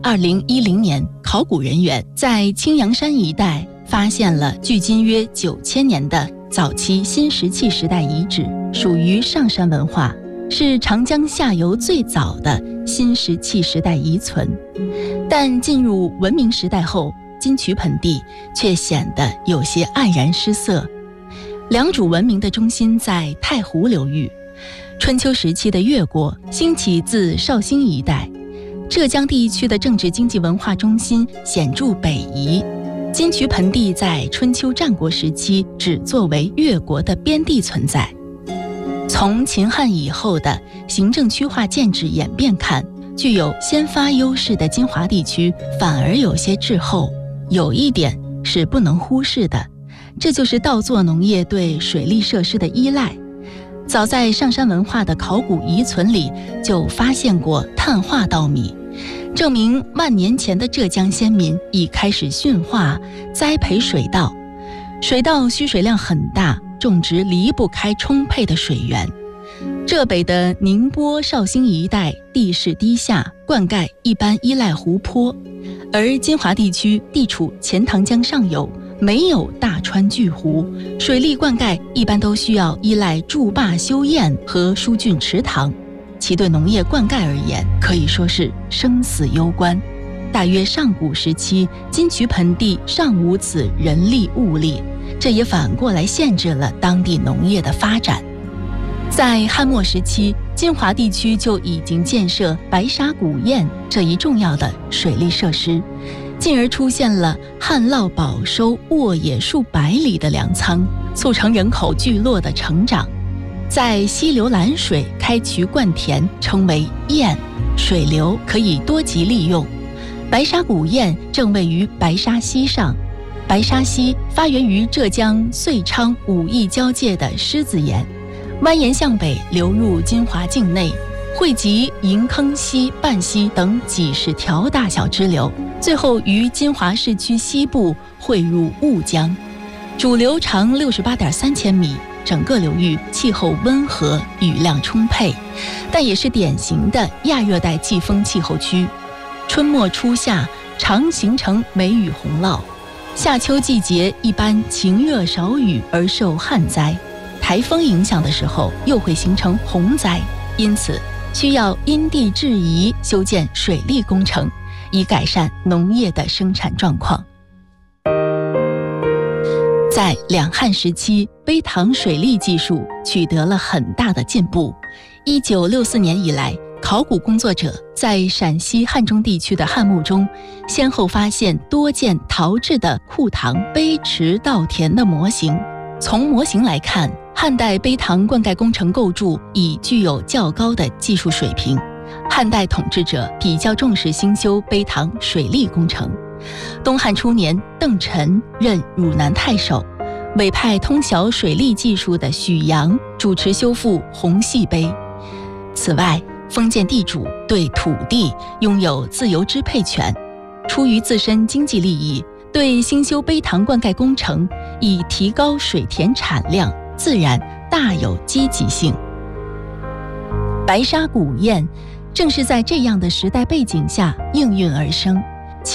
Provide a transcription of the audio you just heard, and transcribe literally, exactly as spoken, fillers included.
二零一零年，考古人员在青阳山一带发现了距今约九千年的早期新石器时代遗址，属于上山文化，是长江下游最早的新石器时代遗存。但进入文明时代后，金渠盆地却显得有些黯然失色。良渚文明的中心在太湖流域，春秋时期的越国兴起自绍兴一带，浙江地区的政治经济文化中心显著北移。金渠盆地在春秋战国时期只作为越国的边地存在。从秦汉以后的行政区划建制演变看，具有先发优势的金华地区反而有些滞后。有一点是不能忽视的，这就是稻作农业对水利设施的依赖。早在上山文化的考古遗存里就发现过碳化稻米，证明万年前的浙江先民已开始驯化栽培水稻。水稻需水量很大，种植离不开充沛的水源。浙北的宁波、绍兴一带地势低下，灌溉一般依赖湖泊，而金华地区地处钱塘江上游，没有大川巨湖，水利灌溉一般都需要依赖筑坝修堰和疏浚池塘，其对农业灌溉而言可以说是生死攸关。大约上古时期，金渠盆地尚无此人力物力，这也反过来限制了当地农业的发展。在汉末时期，金华地区就已经建设白沙古堰这一重要的水利设施，进而出现了旱涝保收、沃野数百里的粮仓，促成人口聚落的成长。在溪流拦水、开渠灌田，称为堰，水流可以多级利用。白沙古堰正位于白沙溪上，白沙溪发源于浙江遂昌武义交界的狮子岩，蜿蜒向北流入金华境内，汇集银坑溪、半溪等几十条大小支流，最后于金华市区西部汇入婺江。主流长六十八点三千米，整个流域气候温和，雨量充沛，但也是典型的亚热带季风气候区。春末初夏常形成梅雨洪涝，夏秋季节一般晴热少雨而受旱灾，台风影响的时候又会形成洪灾，因此需要因地制宜修建水利工程，以改善农业的生产状况。在两汉时期，陂塘水利技术取得了很大的进步。一九六四年以来，考古工作者在陕西汉中地区的汉墓中，先后发现多件陶制的库塘、陂池、稻田的模型。从模型来看，汉代陂塘灌溉工程构筑已具有较高的技术水平。汉代统治者比较重视兴修陂塘水利工程。东汉初年，邓晨任汝南太守，委派通晓水利技术的许阳主持修复红细陂。此外，封建地主对土地拥有自由支配权，出于自身经济利益，对兴修陂塘灌溉工程以提高水田产量，自然大有积极性。白沙古堰正是在这样的时代背景下应运而生。